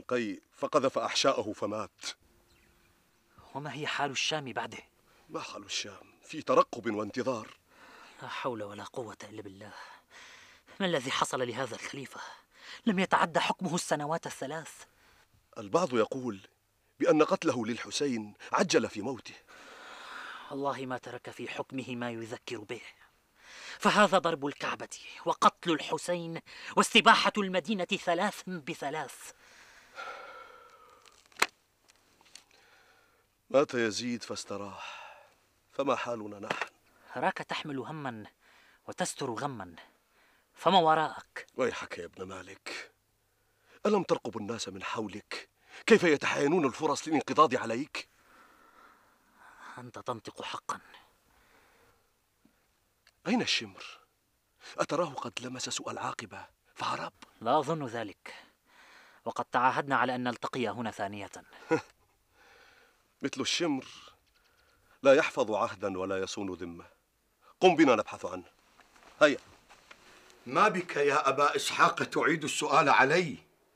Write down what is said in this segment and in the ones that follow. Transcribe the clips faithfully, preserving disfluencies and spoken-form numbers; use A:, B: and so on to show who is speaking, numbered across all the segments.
A: قي فقذف أحشاءه فمات.
B: وما هي حال الشام بعده؟
A: ما حال الشام؟ في ترقب وانتظار.
B: لا حول ولا قوة إلا بالله. ما الذي حصل لهذا الخليفة؟ لم يتعدى حكمه السنوات الثلاث.
A: البعض يقول بأن قتله للحسين عجل في موته.
B: والله ما ترك في حكمه ما يذكر به، فهذا ضرب الكعبة وقتل الحسين واستباحة المدينة ثلاث بثلاث.
A: مات يزيد فاستراح، فما حالنا نحن؟
B: أراك تحمل هما وتستر غما، فما وراءك؟
A: ويحك يا ابن مالك، ألم ترقب الناس من حولك كيف يتحاينون الفرص للانقضاض عليك؟
B: أنت تنطق حقا.
A: أين الشمر؟ أتراه قد لمس سوء العاقبة فهرب؟
B: لا أظن ذلك، وقد تعاهدنا على أن نلتقي هنا ثانية.
A: مثل الشمر لا يحفظ عهدا ولا يصون ذمة. قم بنا نبحث عنه. هيا.
C: ما بك يا أبا إسحاق تعيد السؤال علي؟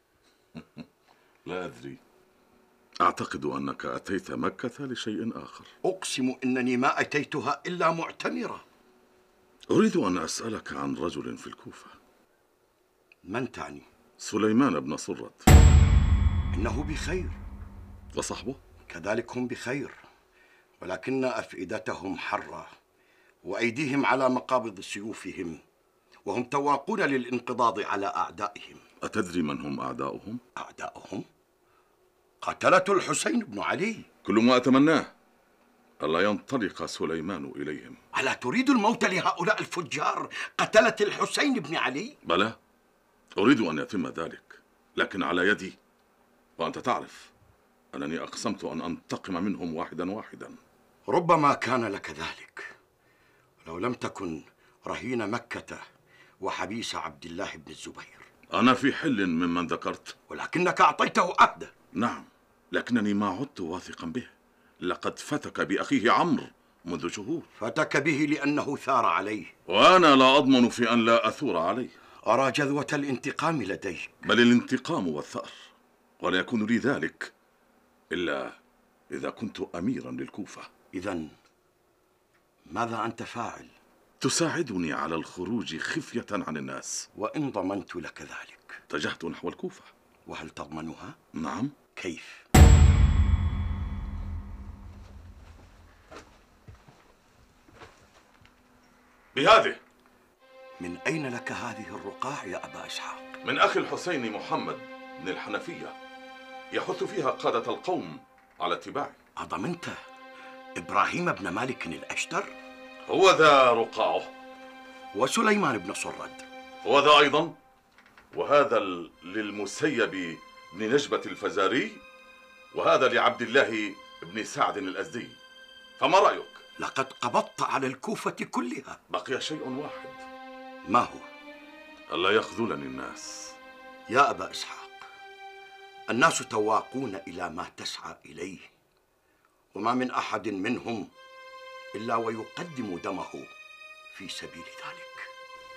D: لا أدري، أعتقد أنك أتيت مكة لشيء آخر.
C: أقسم إنني ما أتيتها إلا معتمرة.
D: أريد أن أسألك عن رجل في الكوفة.
C: من تعني؟
D: سليمان بن صرد.
C: إنه بخير.
D: وصحبه؟
C: كذلك هم بخير، ولكن أفئدتهم حرة وأيديهم على مقابض سيوفهم، وهم تواقون للانقضاض على أعدائهم.
D: أتدري من هم أعداؤهم؟
C: أعداؤهم؟ قتلة الحسين بن علي.
D: كل ما أتمناه ألا ينطلق سليمان إليهم.
C: ألا تريد الموت لهؤلاء الفجار قتلة الحسين بن علي؟
D: بلى، أريد أن يتم ذلك، لكن على يدي، وأنت تعرف أنني أقسمت أن أنتقم منهم واحدا واحدا.
C: ربما كان لك ذلك لو لم تكن رهين مكة وحبيس عبد الله بن الزبير.
D: أنا في حل ممن ذكرت،
C: ولكنك أعطيته عهدا.
D: نعم، لكنني ما عدت واثقا به. لقد فتك بأخيه عمرو منذ شهور.
C: فتك به لأنه ثار عليه،
D: وأنا لا أضمن في أن لا أثور عليه.
C: أرى جذوة الانتقام لديك.
D: بل الانتقام والثأر، ولا يكون لي ذلك إلا إذا كنت أميرا للكوفة.
C: إذن ماذا أنت فاعل؟
D: تساعدني على الخروج خفية عن الناس.
C: وإن ضمنت لك ذلك؟
D: اتجهت نحو الكوفة.
C: وهل تضمنها؟
D: نعم.
C: كيف؟
D: بهذه.
C: من أين لك هذه الرقاع يا أبا إسحاق؟
D: من أخي الحسين محمد بن الحنفية، يحث فيها قادة القوم على اتباعي.
C: أضمنت إبراهيم بن مالك الأشتر؟
D: هو ذا رقاعه.
C: وسليمان بن صرد؟
D: هو ذا أيضا. وهذا للمسيب بن نجبة الفزاري، وهذا لعبد الله بن سعد الأزدي. فما رأيك؟
C: لقد قبضت على الكوفة كلها.
D: بقي شيء واحد.
C: ما هو؟
D: ألا يخذلني الناس.
C: يا أبا إسحاق، الناس تواقون إلى ما تسعى إليه، وما من أحد منهم إلا ويقدم دمه في سبيل ذلك.